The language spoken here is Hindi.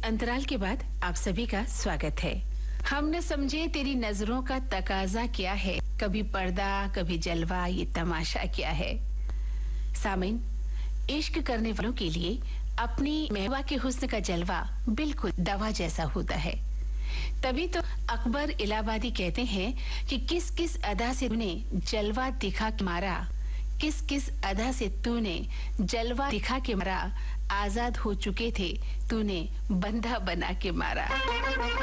अंतराल के बाद आप सभी का स्वागत है। हम न समझे तेरी नजरों का तकाजा क्या है, कभी पर्दा कभी जलवा, ये तमाशा क्या है। सामिन, इश्क करने वालों के लिए अपनी महबूबा के हुस्न का जलवा बिल्कुल दवा जैसा होता है। तभी तो अकबर इलाहाबादी कहते हैं कि किस किस अदा से तूने जलवा दिखा के मारा, किस किस अदा से तूने जलवा दिखा के मारा, आजाद हो चुके थे तूने बंधा बना के मारा।